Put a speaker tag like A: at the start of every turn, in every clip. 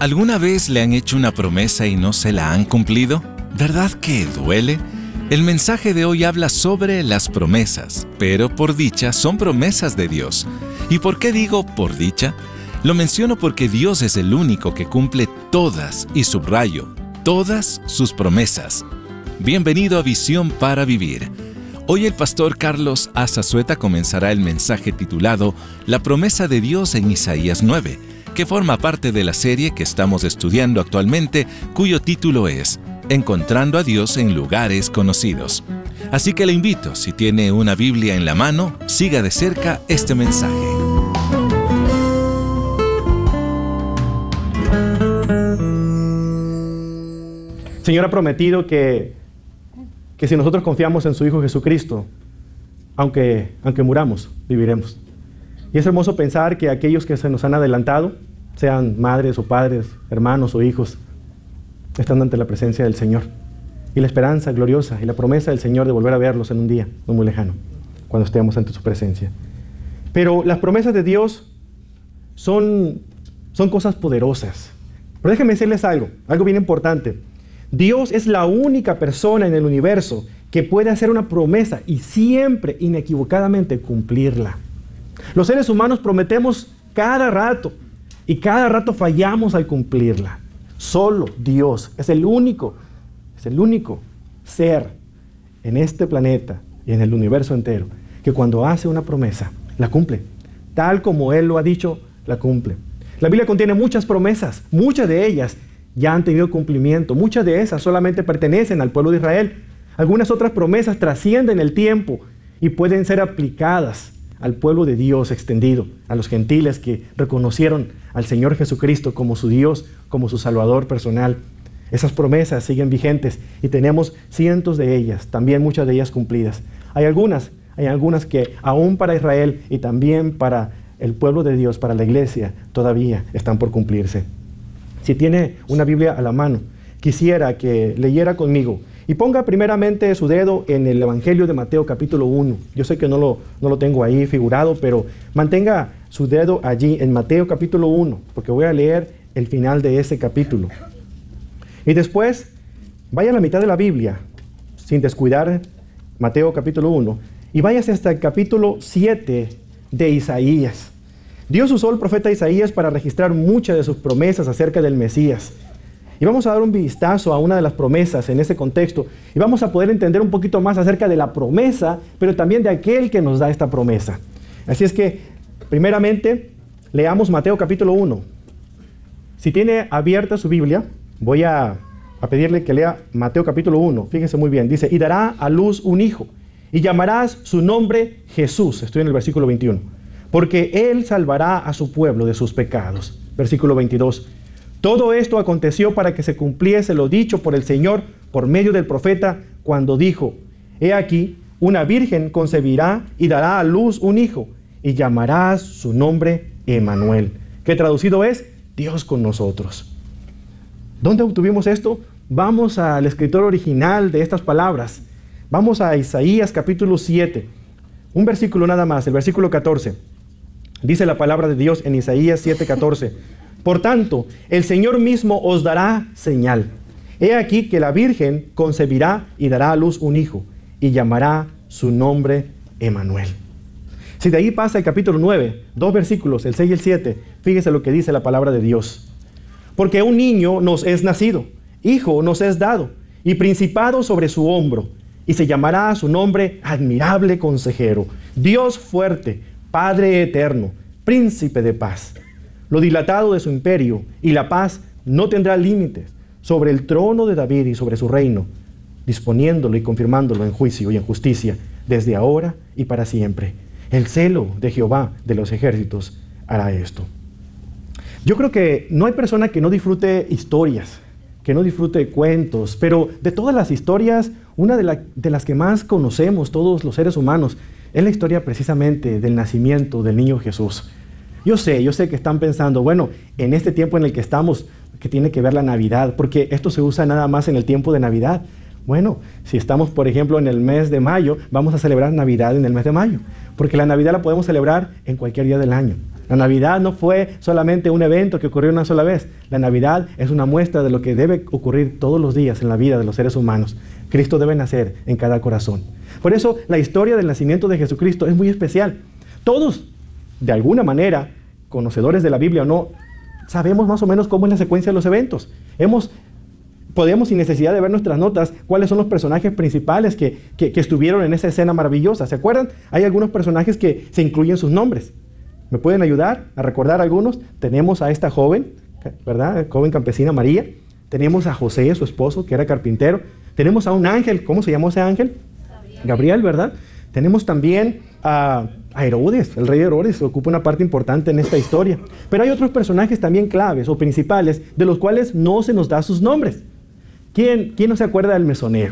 A: ¿Alguna vez le han hecho una promesa y no se la han cumplido? ¿Verdad que duele? El mensaje de hoy habla sobre las promesas, pero por dicha son promesas de Dios. ¿Y por qué digo por dicha? Lo menciono porque Dios es el único que cumple todas, y subrayo, todas sus promesas. Bienvenido a Visión para Vivir. Hoy el pastor Carlos Azazueta comenzará el mensaje titulado La promesa de Dios en Isaías 9, que forma parte de la serie que estamos estudiando actualmente, cuyo título es Encontrando a Dios en lugares conocidos. Así que le invito, si tiene una Biblia en la mano, siga de cerca este mensaje.
B: El Señor ha prometido que si nosotros confiamos en su Hijo Jesucristo, aunque muramos, viviremos. Y es hermoso pensar que aquellos que se nos han adelantado, sean madres o padres, hermanos o hijos, están ante la presencia del Señor. Y la esperanza gloriosa y la promesa del Señor de volver a verlos en un día no muy lejano, cuando estemos ante su presencia. Pero las promesas de Dios son cosas poderosas. Pero déjenme decirles algo bien importante. Dios es la única persona en el universo que puede hacer una promesa y siempre, inequivocadamente, cumplirla. Los seres humanos prometemos cada rato y cada rato fallamos al cumplirla. Solo Dios es el único ser en este planeta y en el universo entero que cuando hace una promesa, la cumple. Tal como Él lo ha dicho, la cumple. La Biblia contiene muchas promesas, muchas de ellas ya han tenido cumplimiento, muchas de esas solamente pertenecen al pueblo de Israel. Algunas otras promesas trascienden el tiempo y pueden ser aplicadas al pueblo de Dios extendido, a los gentiles que reconocieron al Señor Jesucristo como su Dios, como su Salvador personal. Esas promesas siguen vigentes y tenemos cientos de ellas, también muchas de ellas cumplidas. Hay algunas que aún para Israel y también para el pueblo de Dios, para la iglesia, todavía están por cumplirse. Si tiene una Biblia a la mano, quisiera que leyera conmigo y ponga primeramente su dedo en el Evangelio de Mateo capítulo 1. Yo sé que no lo tengo ahí figurado, pero mantenga su dedo allí en Mateo capítulo 1, porque voy a leer el final de ese capítulo. Y después, vaya a la mitad de la Biblia, sin descuidar Mateo capítulo 1, y váyase hasta el capítulo 7 de Isaías. Dios usó al profeta Isaías para registrar muchas de sus promesas acerca del Mesías. Y vamos a dar un vistazo a una de las promesas en ese contexto y vamos a poder entender un poquito más acerca de la promesa, pero también de aquel que nos da esta promesa. Así es que, primeramente, leamos Mateo capítulo 1. Si tiene abierta su Biblia, voy a pedirle que lea Mateo capítulo 1. Fíjense muy bien, dice, y dará a luz un hijo, y llamarás su nombre Jesús. Estoy en el versículo 21. Porque Él salvará a su pueblo de sus pecados. Versículo 22. Todo esto aconteció para que se cumpliese lo dicho por el Señor por medio del profeta cuando dijo, he aquí, una virgen concebirá y dará a luz un hijo, y llamarás su nombre Emmanuel, que traducido es Dios con nosotros. ¿Dónde obtuvimos esto? Vamos al escritor original de estas palabras. Vamos a Isaías capítulo 7. Un versículo nada más, el versículo 14. Dice la palabra de Dios en Isaías 7:14. Por tanto, el Señor mismo os dará señal. He aquí que la Virgen concebirá y dará a luz un hijo, y llamará su nombre Emmanuel. Si de ahí pasa el capítulo 9, 2 versículos, el 6 y el 7, fíjese lo que dice la palabra de Dios. Porque un niño nos es nacido, hijo nos es dado, y principado sobre su hombro, y se llamará su nombre Admirable Consejero, Dios fuerte, Padre eterno, Príncipe de paz. Lo dilatado de su imperio y la paz no tendrá límites sobre el trono de David y sobre su reino, disponiéndolo y confirmándolo en juicio y en justicia desde ahora y para siempre. El celo de Jehová de los ejércitos hará esto. Yo creo que no hay persona que no disfrute historias, que no disfrute cuentos, pero de todas las historias, una de las que más conocemos todos los seres humanos es la historia precisamente del nacimiento del niño Jesús. Yo sé que están pensando, bueno, en este tiempo en el que estamos, ¿qué tiene que ver la Navidad? Porque esto se usa nada más en el tiempo de Navidad. Bueno, si estamos, por ejemplo, en el mes de mayo, vamos a celebrar Navidad en el mes de mayo, porque la Navidad la podemos celebrar en cualquier día del año. La Navidad no fue solamente un evento que ocurrió una sola vez. La Navidad es una muestra de lo que debe ocurrir todos los días en la vida de los seres humanos. Cristo debe nacer en cada corazón. Por eso la historia del nacimiento de Jesucristo es muy especial. Todos, de alguna manera, conocedores de la Biblia o no, sabemos más o menos cómo es la secuencia de los eventos. Podemos, sin necesidad de ver nuestras notas, cuáles son los personajes principales que estuvieron en esa escena maravillosa. ¿Se acuerdan? Hay algunos personajes que se incluyen sus nombres. ¿Me pueden ayudar a recordar algunos? Tenemos a esta joven, ¿verdad? Joven campesina María. Tenemos a José, su esposo, que era carpintero. Tenemos a un ángel. ¿Cómo se llamó ese ángel? Gabriel, ¿verdad? Tenemos también a Herodes, el rey Herodes, ocupa una parte importante en esta historia. Pero hay otros personajes también claves o principales, de los cuales no se nos da sus nombres. ¿Quién no se acuerda del mesonero?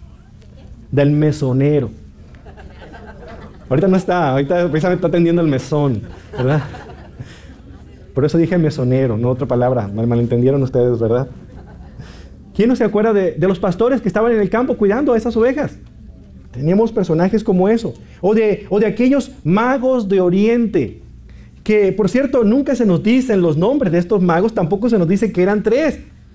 B: Del mesonero. Ahorita no está, ahorita precisamente está atendiendo el mesón, ¿verdad? Por eso dije mesonero, no otra palabra, malentendieron ustedes, ¿verdad? ¿Quién no se acuerda de los pastores que estaban en el campo cuidando a esas ovejas? Teníamos personajes como eso. O de aquellos magos de Oriente, que por cierto nunca se nos dicen los nombres de estos magos, tampoco se nos dice que eran 3.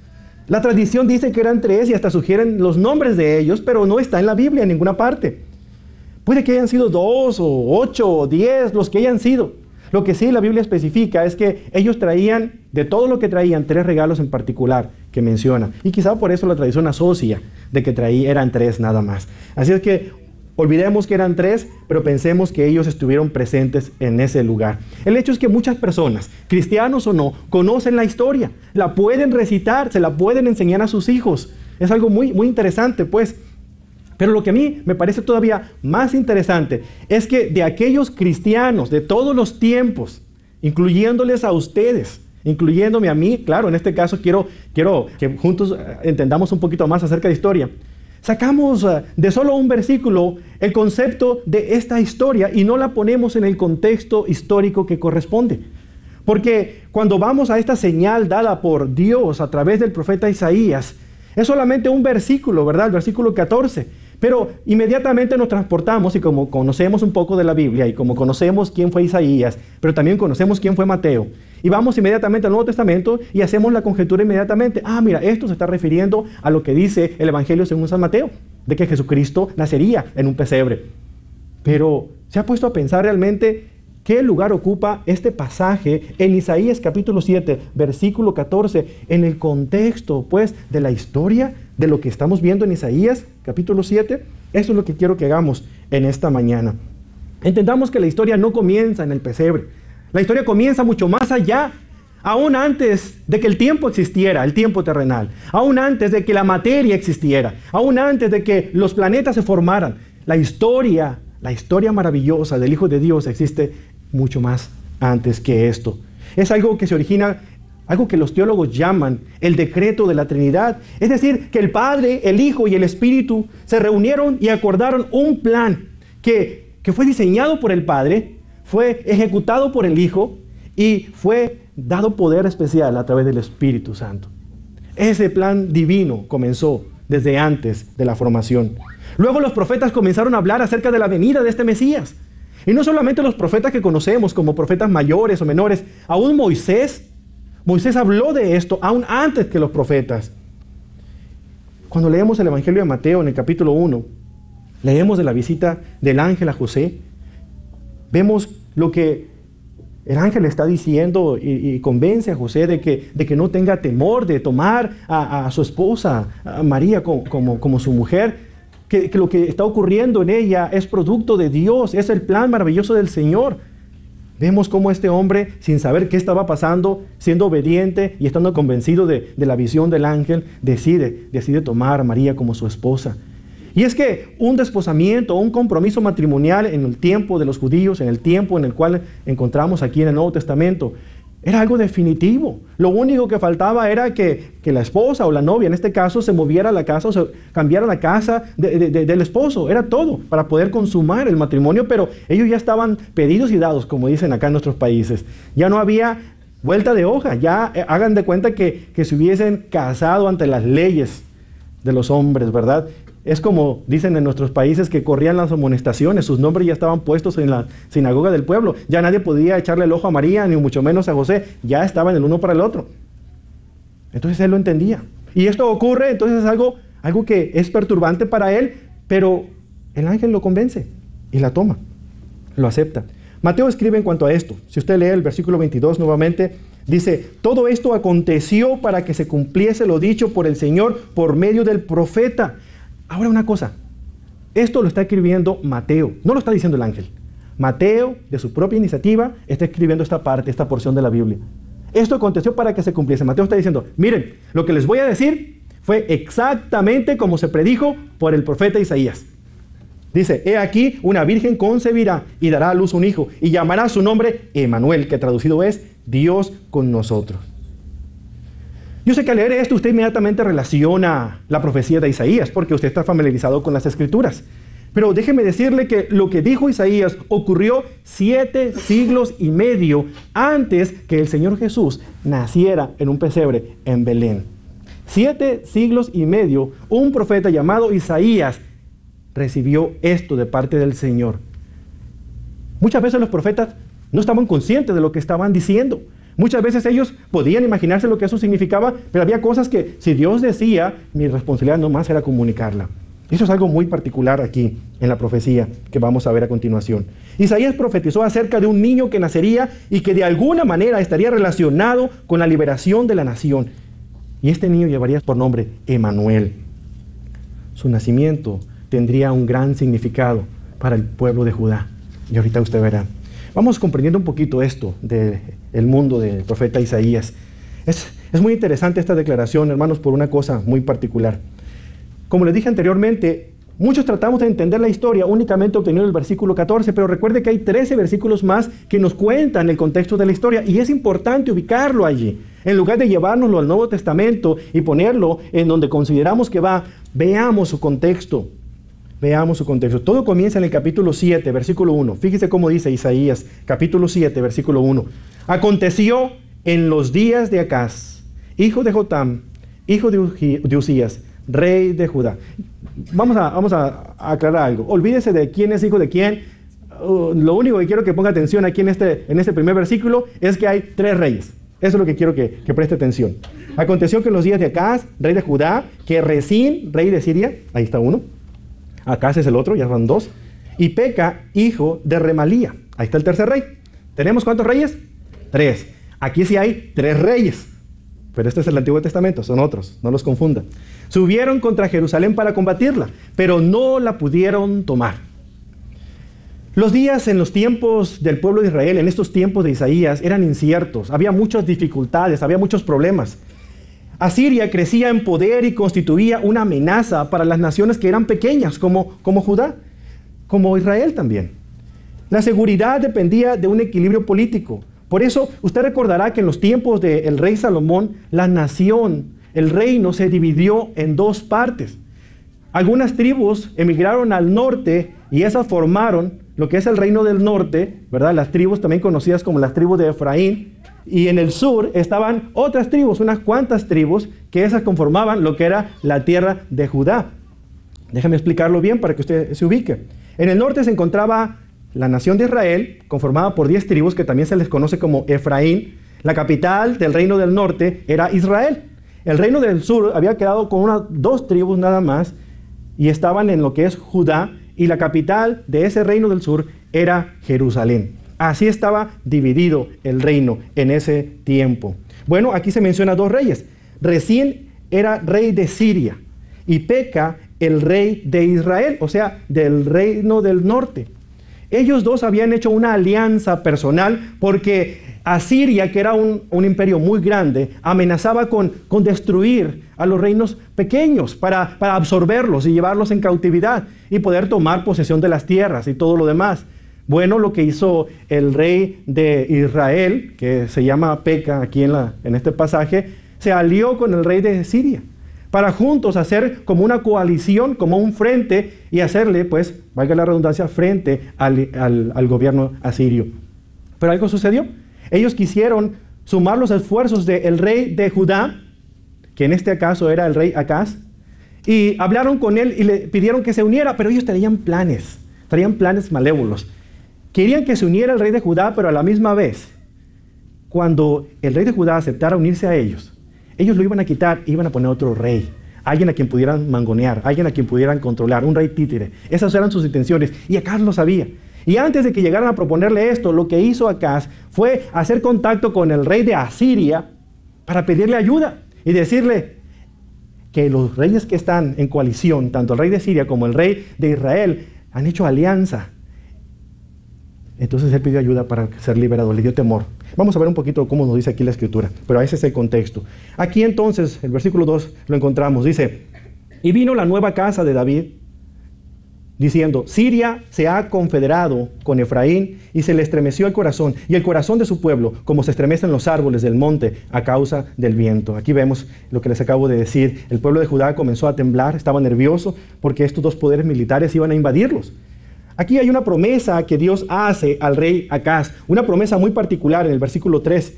B: La tradición dice que eran 3 y hasta sugieren los nombres de ellos, pero no está en la Biblia en ninguna parte. Puede que hayan sido 2 o 8 o 10, los que hayan sido. Lo que sí la Biblia especifica es que ellos traían, de todo lo que traían, 3 regalos en particular que menciona. Y quizá por eso la tradición asocia de que eran 3 nada más. Así es que olvidemos que eran 3, pero pensemos que ellos estuvieron presentes en ese lugar. El hecho es que muchas personas, cristianos o no, conocen la historia, la pueden recitar, se la pueden enseñar a sus hijos. Es algo muy, muy interesante, pues. Pero lo que a mí me parece todavía más interesante es que de aquellos cristianos de todos los tiempos, incluyéndoles a ustedes, incluyéndome a mí, claro, en este caso quiero que juntos entendamos un poquito más acerca de historia. Sacamos de solo un versículo el concepto de esta historia y no la ponemos en el contexto histórico que corresponde. Porque cuando vamos a esta señal dada por Dios a través del profeta Isaías, es solamente un versículo, ¿verdad? El versículo 14. Pero inmediatamente nos transportamos, y como conocemos un poco de la Biblia, y como conocemos quién fue Isaías, pero también conocemos quién fue Mateo, y vamos inmediatamente al Nuevo Testamento y hacemos la conjetura inmediatamente. Ah, mira, esto se está refiriendo a lo que dice el Evangelio según San Mateo, de que Jesucristo nacería en un pesebre. Pero ¿se ha puesto a pensar realmente qué lugar ocupa este pasaje en Isaías capítulo 7, versículo 14, en el contexto, pues, de la historia de lo que estamos viendo en Isaías capítulo 7? Eso es lo que quiero que hagamos en esta mañana. Entendamos que la historia no comienza en el pesebre. La historia comienza mucho más allá, aún antes de que el tiempo existiera, el tiempo terrenal, aún antes de que la materia existiera, aún antes de que los planetas se formaran. La historia maravillosa del Hijo de Dios existe mucho más antes que esto. Es algo que se origina, algo que los teólogos llaman el decreto de la Trinidad. Es decir, que el Padre, el Hijo y el Espíritu se reunieron y acordaron un plan que fue diseñado por el Padre, fue ejecutado por el Hijo y fue dado poder especial a través del Espíritu Santo. Ese plan divino comenzó desde antes de la formación. Luego los profetas comenzaron a hablar acerca de la venida de este Mesías. Y no solamente los profetas que conocemos como profetas mayores o menores, aún Moisés habló de esto aún antes que los profetas. Cuando leemos el Evangelio de Mateo en el capítulo 1, leemos de la visita del ángel a José, vemos lo que el ángel le está diciendo y convence a José de que no tenga temor de tomar a su esposa, a María, como su mujer, que lo que está ocurriendo en ella es producto de Dios, es el plan maravilloso del Señor. Vemos cómo este hombre, sin saber qué estaba pasando, siendo obediente y estando convencido de la visión del ángel, decide tomar a María como su esposa. Y es que un desposamiento, un compromiso matrimonial en el tiempo de los judíos, en el tiempo en el cual encontramos aquí en el Nuevo Testamento, era algo definitivo. Lo único que faltaba era que la esposa o la novia, en este caso, se moviera a la casa o se cambiara a la casa del esposo. Era todo para poder consumar el matrimonio, pero ellos ya estaban pedidos y dados, como dicen acá en nuestros países. Ya no había vuelta de hoja. Ya hagan de cuenta que se hubiesen casado ante las leyes de los hombres, ¿verdad? Es como dicen en nuestros países que corrían las amonestaciones, sus nombres ya estaban puestos en la sinagoga del pueblo. Ya nadie podía echarle el ojo a María, ni mucho menos a José. Ya estaban el uno para el otro. Entonces él lo entendía. Y esto ocurre, entonces es algo que es perturbante para él, pero el ángel lo convence y la toma, lo acepta. Mateo escribe en cuanto a esto. Si usted lee el versículo 22 nuevamente, dice, todo esto aconteció para que se cumpliese lo dicho por el Señor por medio del profeta. Ahora una cosa, esto lo está escribiendo Mateo, no lo está diciendo el ángel. Mateo, de su propia iniciativa, está escribiendo esta parte, esta porción de la Biblia. Esto aconteció para que se cumpliese. Mateo está diciendo, miren, lo que les voy a decir fue exactamente como se predijo por el profeta Isaías. Dice, he aquí, una virgen concebirá y dará a luz un hijo, y llamará su nombre Emmanuel, que traducido es Dios con nosotros. Yo sé que al leer esto usted inmediatamente relaciona la profecía de Isaías, porque usted está familiarizado con las Escrituras. Pero déjeme decirle que lo que dijo Isaías ocurrió 7 siglos y medio antes que el Señor Jesús naciera en un pesebre en Belén. 7 siglos y medio, un profeta llamado Isaías recibió esto de parte del Señor. Muchas veces los profetas no estaban conscientes de lo que estaban diciendo. Muchas veces ellos podían imaginarse lo que eso significaba, pero había cosas que si Dios decía, mi responsabilidad nomás era comunicarla. Eso es algo muy particular aquí en la profecía que vamos a ver a continuación. Isaías profetizó acerca de un niño que nacería y que de alguna manera estaría relacionado con la liberación de la nación. Y este niño llevaría por nombre Emmanuel. Su nacimiento tendría un gran significado para el pueblo de Judá. Y ahorita usted verá. Vamos comprendiendo un poquito esto del mundo del profeta Isaías. Es muy interesante esta declaración, hermanos, por una cosa muy particular. Como les dije anteriormente, muchos tratamos de entender la historia únicamente obteniendo el versículo 14, pero recuerde que hay 13 versículos más que nos cuentan el contexto de la historia, y es importante ubicarlo allí. En lugar de llevárnoslo al Nuevo Testamento y ponerlo en donde consideramos que va, veamos su contexto. Veamos su contexto. Todo comienza en el capítulo 7, versículo 1. Fíjese cómo dice Isaías, capítulo 7, versículo 1. Aconteció en los días de Acaz, hijo de Jotam, hijo de Usías, rey de Judá. Vamos a aclarar algo. Olvídese de quién es hijo de quién. Lo único que quiero que ponga atención aquí en este primer versículo es que hay 3 reyes. Eso es lo que quiero que preste atención. Aconteció que en los días de Acaz, rey de Judá, que Resín, rey de Siria, ahí está uno. Acaz es el otro, ya van 2. Y Peca, hijo de Remalía. Ahí está el tercer rey. ¿Tenemos cuántos reyes? 3. Aquí sí hay 3 reyes. Pero este es el Antiguo Testamento, son otros, no los confunda. Subieron contra Jerusalén para combatirla, pero no la pudieron tomar. Los días en los tiempos del pueblo de Israel, en estos tiempos de Isaías, eran inciertos. Había muchas dificultades, había muchos problemas. Asiria crecía en poder y constituía una amenaza para las naciones que eran pequeñas, como Judá, como Israel también. La seguridad dependía de un equilibrio político. Por eso, usted recordará que en los tiempos del rey Salomón, la nación, el reino, se dividió en 2 partes. Algunas tribus emigraron al norte y esas formaron lo que es el reino del norte, ¿verdad? Las tribus también conocidas como las tribus de Efraín. Y en el sur estaban otras tribus, unas cuantas tribus, que esas conformaban lo que era la tierra de Judá. Déjame explicarlo bien para que usted se ubique. En el norte se encontraba la nación de Israel, conformada por 10 tribus, que también se les conoce como Efraín. La capital del reino del norte era Israel. El reino del sur había quedado con 2 tribus nada más, y estaban en lo que es Judá, y la capital de ese reino del sur era Jerusalén. Así estaba dividido el reino en ese tiempo. Bueno, aquí se menciona 2 reyes. Resín era rey de Siria y Peca el rey de Israel, o sea, del reino del norte. Ellos 2 habían hecho una alianza personal porque Asiria, que era un imperio muy grande, amenazaba con destruir a los reinos pequeños para absorberlos y llevarlos en cautividad y poder tomar posesión de las tierras y todo lo demás. Bueno, lo que hizo el rey de Israel, que se llama Peca aquí en este pasaje, se alió con el rey de Siria para juntos hacer como una coalición, como un frente, y hacerle, pues, valga la redundancia, frente al gobierno asirio. Pero algo sucedió. Ellos quisieron sumar los esfuerzos del rey de Judá, que en este caso era el rey Acaz, y hablaron con él y le pidieron que se uniera, pero ellos traían planes malévolos. Querían que se uniera el rey de Judá, pero a la misma vez, cuando el rey de Judá aceptara unirse a ellos lo iban a quitar, iban a poner otro rey, alguien a quien pudieran mangonear, alguien a quien pudieran controlar, un rey títere. Esas eran sus intenciones, y Acaz lo sabía. Y antes de que llegaran a proponerle esto, lo que hizo Acaz fue hacer contacto con el rey de Asiria para pedirle ayuda y decirle que los reyes que están en coalición, tanto el rey de Siria como el rey de Israel, han hecho alianza. Entonces él pidió ayuda para ser liberado, le dio temor. Vamos a ver un poquito cómo nos dice aquí la escritura, pero ese es el contexto. Aquí entonces, el versículo 2 lo encontramos, dice: y vino la nueva casa de David, diciendo: Siria se ha confederado con Efraín, y se le estremeció el corazón, y el corazón de su pueblo, como se estremecen los árboles del monte a causa del viento. Aquí vemos lo que les acabo de decir. El pueblo de Judá comenzó a temblar, estaba nervioso, porque estos dos poderes militares iban a invadirlos. Aquí hay una promesa que Dios hace al rey Acaz, una promesa muy particular en el versículo 3.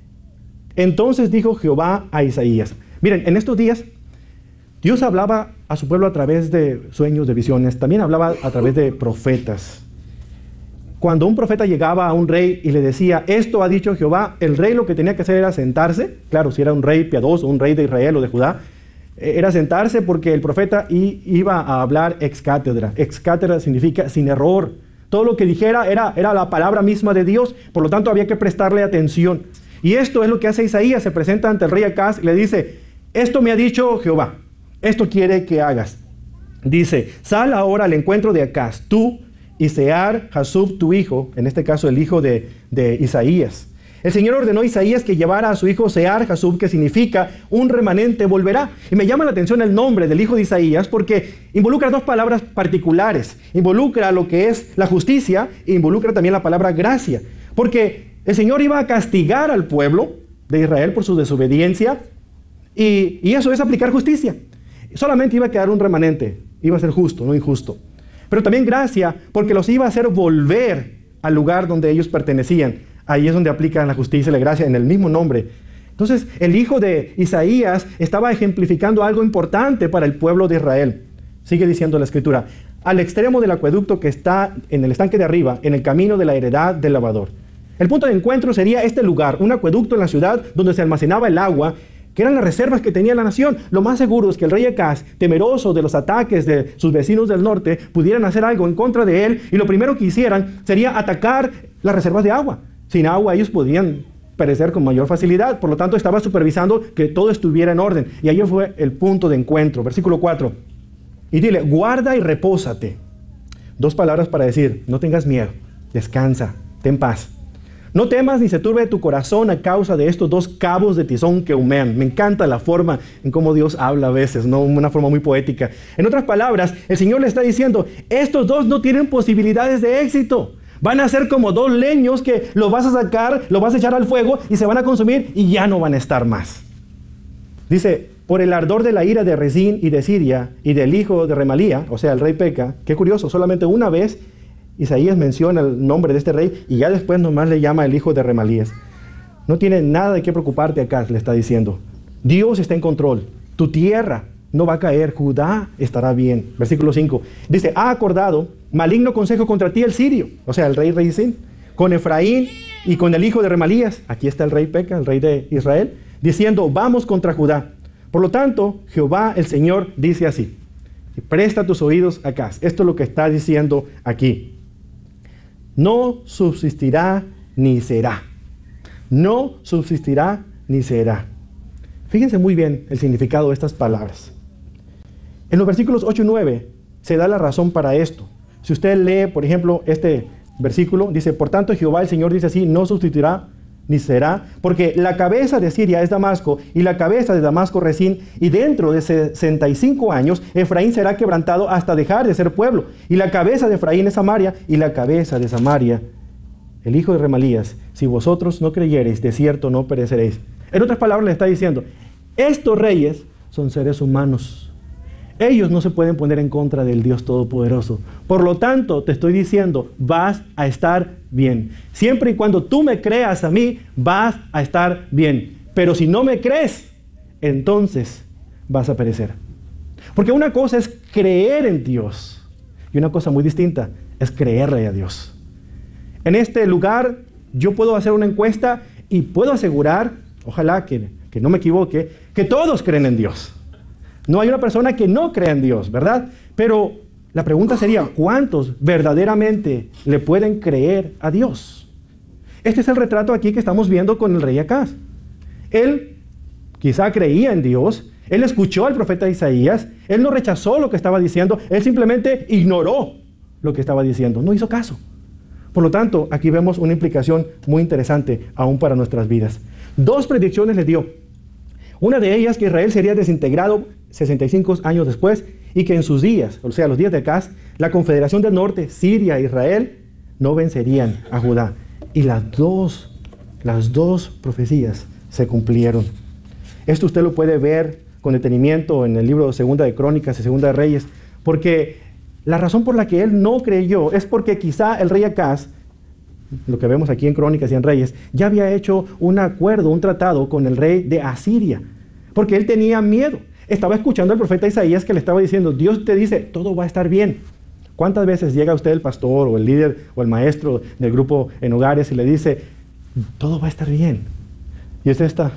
B: Entonces dijo Jehová a Isaías. Miren, en estos días Dios hablaba a su pueblo a través de sueños, de visiones, también hablaba a través de profetas. Cuando un profeta llegaba a un rey y le decía: esto ha dicho Jehová, el rey lo que tenía que hacer era sentarse. Claro, si era un rey piadoso, un rey de Israel o de Judá, era sentarse, porque el profeta iba a hablar ex cátedra. Ex cátedra significa sin error. Todo lo que dijera era la palabra misma de Dios, por lo tanto había que prestarle atención. Y esto es lo que hace Isaías, se presenta ante el rey Acaz y le dice: esto me ha dicho Jehová, esto quiere que hagas. Dice: sal ahora al encuentro de Acaz, tú y Sear Jasub tu hijo, en este caso el hijo de Isaías. El Señor ordenó a Isaías que llevara a su hijo Sear Jasub, que significa un remanente volverá. Y me llama la atención el nombre del hijo de Isaías, porque involucra dos palabras particulares. Involucra lo que es la justicia e involucra también la palabra gracia. Porque el Señor iba a castigar al pueblo de Israel por su desobediencia, y eso es aplicar justicia. Solamente iba a quedar un remanente, iba a ser justo, no injusto. Pero también gracia, porque los iba a hacer volver al lugar donde ellos pertenecían. Ahí es donde aplican la justicia y la gracia en el mismo nombre. Entonces, el hijo de Isaías estaba ejemplificando algo importante para el pueblo de Israel. Sigue diciendo la escritura: al extremo del acueducto que está en el estanque de arriba, en el camino de la heredad del lavador. El punto de encuentro sería este lugar, un acueducto en la ciudad donde se almacenaba el agua, que eran las reservas que tenía la nación. Lo más seguro es que el rey Acaz, temeroso de los ataques de sus vecinos del norte, pudieran hacer algo en contra de él, y lo primero que hicieran sería atacar las reservas de agua. Sin agua ellos podían perecer con mayor facilidad, por lo tanto estaba supervisando que todo estuviera en orden, y ahí fue el punto de encuentro. Versículo 4, y dile: guarda y repósate. Dos palabras para decir: no tengas miedo, descansa, ten paz. No temas ni se turbe tu corazón a causa de estos dos cabos de tizón que humean. Me encanta la forma en cómo Dios habla a veces, ¿no? Una forma muy poética. En otras palabras, el Señor le está diciendo: estos dos no tienen posibilidades de éxito. Van a ser como dos leños que los vas a sacar, los vas a echar al fuego y se van a consumir y ya no van a estar más. Dice: por el ardor de la ira de Rezín y de Siria y del hijo de Remalía, o sea, el rey Peca. Qué curioso, solamente una vez Isaías menciona el nombre de este rey y ya después nomás le llama el hijo de Remalías. No tiene nada de qué preocuparte acá, le está diciendo. Dios está en control. Tu tierra no va a caer, Judá estará bien. Versículo 5. Dice: ha acordado maligno consejo contra ti el sirio, o sea, el rey Rezín, con Efraín y con el hijo de Remalías. Aquí está el rey Peca, el rey de Israel, diciendo: vamos contra Judá. Por lo tanto, Jehová el Señor dice así. Y presta tus oídos acá. Esto es lo que está diciendo aquí. No subsistirá ni será. No subsistirá ni será. Fíjense muy bien el significado de estas palabras. En los versículos 8 y 9 se da la razón para esto. Si usted lee, por ejemplo, este versículo, dice: por tanto Jehová el Señor dice así: no subsistirá ni será, porque la cabeza de Siria es Damasco, y la cabeza de Damasco Rezín, y dentro de 65 años Efraín será quebrantado hasta dejar de ser pueblo, y la cabeza de Efraín es Samaria, y la cabeza de Samaria el hijo de Remalías. Si vosotros no creyereis, de cierto no pereceréis. En otras palabras le está diciendo: estos reyes son seres humanos. Ellos no se pueden poner en contra del Dios Todopoderoso. Por lo tanto, te estoy diciendo, vas a estar bien. Siempre y cuando tú me creas a mí, vas a estar bien. Pero si no me crees, entonces vas a perecer. Porque una cosa es creer en Dios y una cosa muy distinta es creerle a Dios. En este lugar yo puedo hacer una encuesta y puedo asegurar, ojalá que no me equivoque, que todos creen en Dios. No hay una persona que no crea en Dios, ¿verdad? Pero la pregunta sería, ¿cuántos verdaderamente le pueden creer a Dios? Este es el retrato aquí que estamos viendo con el rey Acaz. Él quizá creía en Dios, él escuchó al profeta Isaías, él no rechazó lo que estaba diciendo, él simplemente ignoró lo que estaba diciendo, no hizo caso. Por lo tanto, aquí vemos una implicación muy interesante aún para nuestras vidas. 2 predicciones le dio. Una de ellas que Israel sería desintegrado 65 años después y que en sus días, o sea, los días de Acaz, la Confederación del Norte, Siria e Israel, no vencerían a Judá. Y las dos profecías se cumplieron. Esto usted lo puede ver con detenimiento en el libro de Segunda de Crónicas y Segunda de Reyes, porque la razón por la que él no creyó es porque quizá el rey Acaz, lo que vemos aquí en Crónicas y en Reyes, ya había hecho un acuerdo, un tratado con el rey de Asiria, porque él tenía miedo. Estaba escuchando al profeta Isaías que le estaba diciendo, Dios te dice, todo va a estar bien. ¿Cuántas veces llega usted el pastor o el líder o el maestro del grupo en hogares y le dice, todo va a estar bien? Y usted está,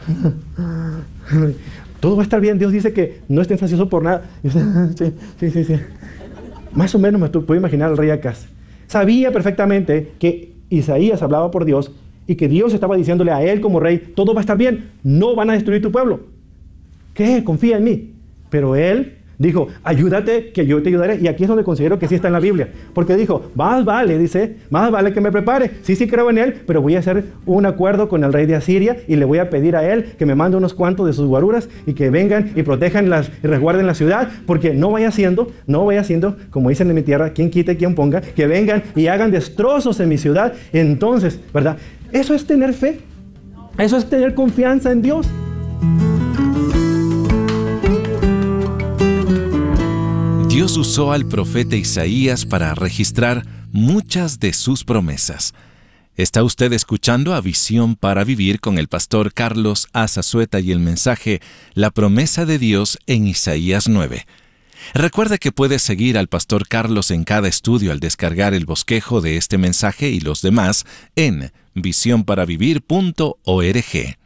B: todo va a estar bien, Dios dice que no estés ansioso por nada. Y usted, sí. Más o menos me puedo imaginar al rey Acaz. Sabía perfectamente que Isaías hablaba por Dios y que Dios estaba diciéndole a él como rey, todo va a estar bien, no van a destruir tu pueblo. ¿Qué? Confía en mí. Pero él dijo, ayúdate que yo te ayudaré. Y aquí es donde considero que sí está en la Biblia. Porque dijo, más vale que me prepare. Sí creo en él, pero voy a hacer un acuerdo con el rey de Asiria y le voy a pedir a él que me mande unos cuantos de sus guaruras y que vengan y protejan y resguarden la ciudad, porque no vaya siendo, como dicen en mi tierra, quien quite, quien ponga, que vengan y hagan destrozos en mi ciudad. Entonces, ¿verdad? Eso es tener fe. Eso es tener confianza en Dios.
A: Dios usó al profeta Isaías para registrar muchas de sus promesas. Está usted escuchando a Visión para Vivir con el pastor Carlos Azazueta y el mensaje La promesa de Dios en Isaías 9. Recuerde que puede seguir al pastor Carlos en cada estudio al descargar el bosquejo de este mensaje y los demás en visionparavivir.org.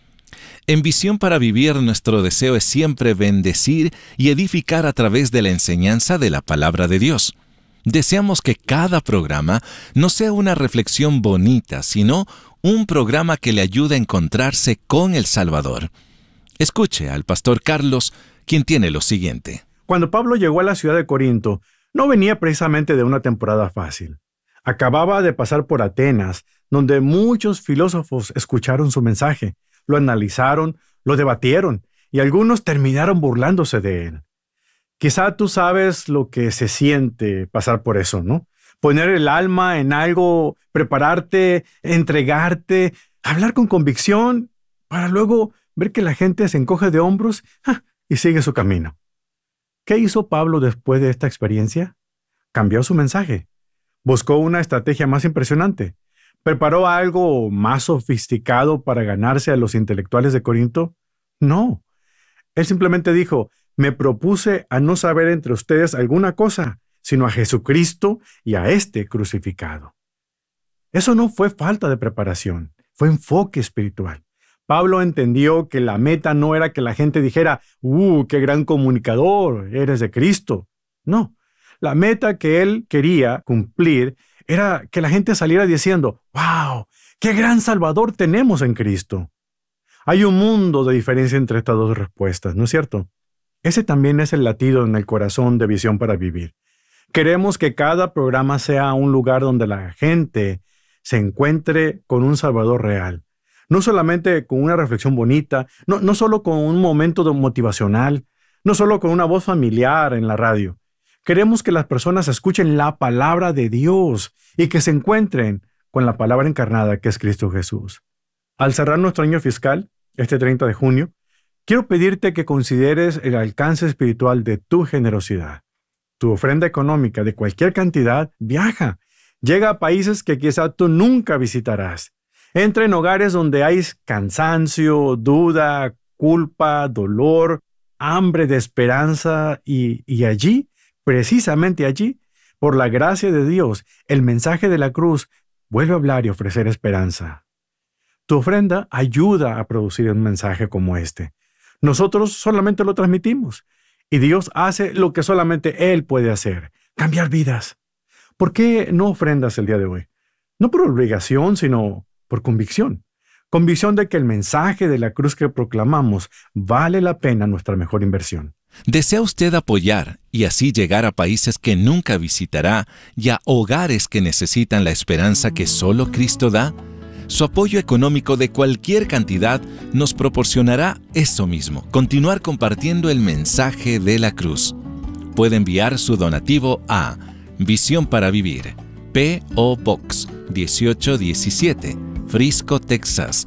A: En Visión para Vivir, nuestro deseo es siempre bendecir y edificar a través de la enseñanza de la palabra de Dios. Deseamos que cada programa no sea una reflexión bonita, sino un programa que le ayude a encontrarse con el Salvador. Escuche al pastor Carlos, quien tiene lo siguiente.
C: Cuando Pablo llegó a la ciudad de Corinto, no venía precisamente de una temporada fácil. Acababa de pasar por Atenas, donde muchos filósofos escucharon su mensaje, lo analizaron, lo debatieron, y algunos terminaron burlándose de él. Quizá tú sabes lo que se siente pasar por eso, ¿no? Poner el alma en algo, prepararte, entregarte, hablar con convicción, para luego ver que la gente se encoge de hombros y sigue su camino. ¿Qué hizo Pablo después de esta experiencia? Cambió su mensaje. Buscó una estrategia más impresionante. ¿Preparó algo más sofisticado para ganarse a los intelectuales de Corinto? No. Él simplemente dijo, me propuse a no saber entre ustedes alguna cosa, sino a Jesucristo y a este crucificado. Eso no fue falta de preparación, fue enfoque espiritual. Pablo entendió que la meta no era que la gente dijera, qué gran comunicador, eres de Cristo. No, la meta que él quería cumplir era que la gente saliera diciendo, ¡wow! ¡Qué gran Salvador tenemos en Cristo! Hay un mundo de diferencia entre estas dos respuestas, ¿no es cierto? Ese también es el latido en el corazón de Visión para Vivir. Queremos que cada programa sea un lugar donde la gente se encuentre con un Salvador real. No solamente con una reflexión bonita, no solo con un momento motivacional, no solo con una voz familiar en la radio. Queremos que las personas escuchen la palabra de Dios y que se encuentren con la palabra encarnada que es Cristo Jesús. Al cerrar nuestro año fiscal, este 30 de junio, quiero pedirte que consideres el alcance espiritual de tu generosidad. Tu ofrenda económica de cualquier cantidad viaja. Llega a países que quizá tú nunca visitarás. Entra en hogares donde hay cansancio, duda, culpa, dolor. hambre de esperanza y allí, precisamente allí, por la gracia de Dios, el mensaje de la cruz vuelve a hablar y ofrecer esperanza. Tu ofrenda ayuda a producir un mensaje como este. Nosotros solamente lo transmitimos y Dios hace lo que solamente Él puede hacer, cambiar vidas. ¿Por qué no ofrendas el día de hoy? No por obligación, sino por convicción. Convicción de que el mensaje de la cruz que proclamamos vale la pena nuestra mejor inversión.
A: ¿Desea usted apoyar y así llegar a países que nunca visitará y a hogares que necesitan la esperanza que solo Cristo da? Su apoyo económico de cualquier cantidad nos proporcionará eso mismo, continuar compartiendo el mensaje de la cruz. Puede enviar su donativo a Visión para Vivir, P.O. Box 1817, Frisco, Texas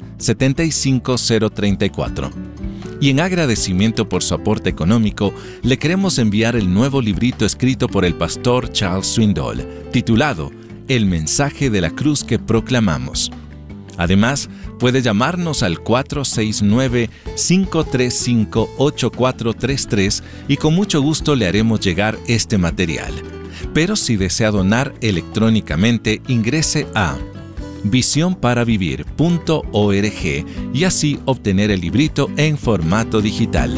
A: 75034. Y en agradecimiento por su aporte económico, le queremos enviar el nuevo librito escrito por el pastor Charles Swindoll, titulado El mensaje de la cruz que proclamamos. Además, puede llamarnos al 469-535-8433 y con mucho gusto le haremos llegar este material. Pero si desea donar electrónicamente, ingrese a visionparavivir.org y así obtener el librito en formato digital.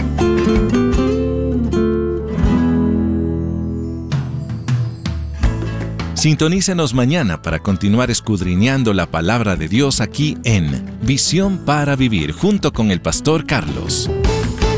A: Sintonícenos mañana para continuar escudriñando la palabra de Dios aquí en Visión para Vivir junto con el pastor Carlos.